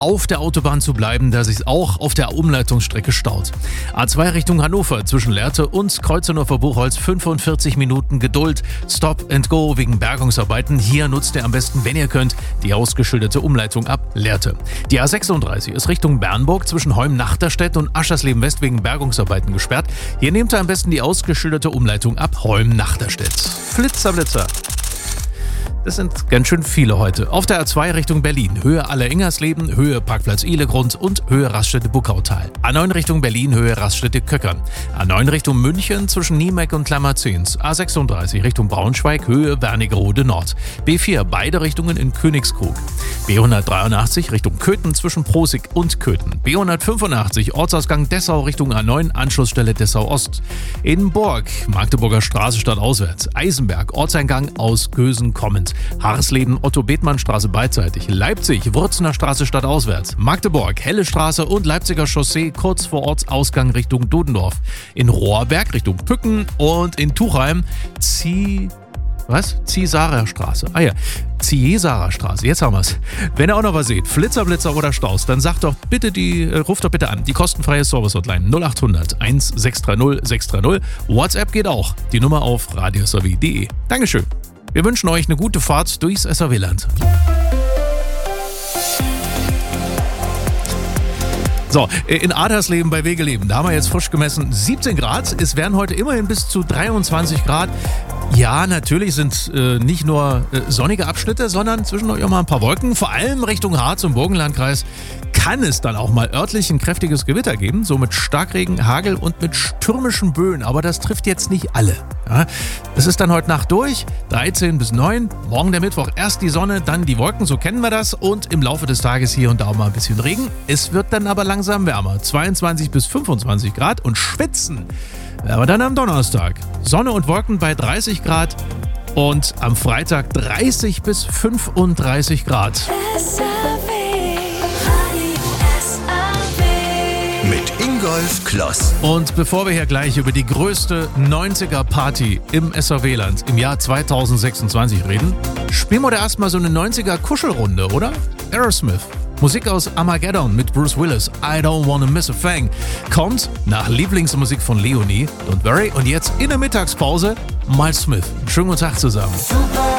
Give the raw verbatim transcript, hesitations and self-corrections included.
auf der Autobahn zu bleiben, da sich auch auf der Umleitungsstrecke staut. A zwei Richtung Hannover zwischen Lehrte und Kreuznachor-Buchholz fünfundvierzig Minuten Geduld. Stop and go wegen Bergungsarbeiten. Hier nutzt ihr am besten, wenn ihr könnt, die ausgeschilderte Umleitung ab Lehrte. Die A sechsunddreißig ist Richtung Bernburg zwischen Heum-Nachterstedt und Aschersleben-West wegen Bergungsarbeiten gesperrt. Hier nehmt ihr am besten die ausgeschilderte Umleitung ab Heum-Nachterstedt. Flitzer, Blitzer. Das sind ganz schön viele heute. Auf der A zwei Richtung Berlin, Höhe Aller-Ingersleben, Höhe Parkplatz Ihlegrund und Höhe Raststätte-Buckautal. A neun Richtung Berlin, Höhe Raststätte-Köckern. A neun Richtung München zwischen Niemeck und Klammerzehns. A sechsunddreißig Richtung Braunschweig, Höhe Wernigerode Nord. B vier, beide Richtungen in Königskrug. B hundertdreiundachtzig Richtung Köthen zwischen Prosig und Köthen. B hundertfünfundachtzig Ortsausgang Dessau Richtung A neun, Anschlussstelle Dessau Ost. In Borg, Magdeburger Straße stadtauswärts. Eisenberg, Ortseingang aus Gösen kommend. Harsleben, Otto-Bethmann-Straße beidseitig. Leipzig, Würzener Straße stadtauswärts. Magdeburg, Helle Straße und Leipziger Chaussee kurz vor Ortsausgang Richtung Dodendorf. In Rohrberg Richtung Pücken und in Tuchheim Zie... Was? Ziesara Straße. Ah ja, Ziesara Straße. Jetzt haben wir's. Wenn ihr auch noch was seht, Flitzer, Blitzer oder Staus, dann sagt doch bitte die, äh, ruft doch bitte an. Die kostenfreie Service-Hotline null acht hundert eins sechs drei null sechs drei null. WhatsApp geht auch. Die Nummer auf radios punkt de. Dankeschön. Wir wünschen euch eine gute Fahrt durchs S R W-Land. So, in Adlersleben bei Wegeleben, da haben wir jetzt frisch gemessen siebzehn Grad. Es werden heute immerhin bis zu dreiundzwanzig Grad. Ja, natürlich sind äh, nicht nur äh, sonnige Abschnitte, sondern zwischendurch auch mal ein paar Wolken. Vor allem Richtung Harz und Burgenlandkreis kann es dann auch mal örtlich ein kräftiges Gewitter geben, so mit Starkregen, Hagel und mit stürmischen Böen. Aber das trifft jetzt nicht alle. Ja, es ist dann heute Nacht durch, dreizehn bis neun. Morgen der Mittwoch erst die Sonne, dann die Wolken, so kennen wir das. Und im Laufe des Tages hier und da auch mal ein bisschen Regen. Es wird dann aber langsam wärmer, zweiundzwanzig bis fünfundzwanzig Grad und schwitzen. Aber dann am Donnerstag Sonne und Wolken bei dreißig Grad und am Freitag dreißig bis fünfunddreißig Grad. Mit Ingolf Kloss. Und bevor wir hier gleich über die größte neunziger-Party im S R W-Land im Jahr zweitausendsechsundzwanzig reden, spielen wir da erstmal so eine neunziger-Kuschelrunde, oder? Aerosmith. Musik aus Armageddon mit Bruce Willis, I Don't Wanna Miss a Thing, kommt nach Lieblingsmusik von Leonie, Don't Worry, und jetzt in der Mittagspause Miles Smith. Schönen guten Tag zusammen. Super.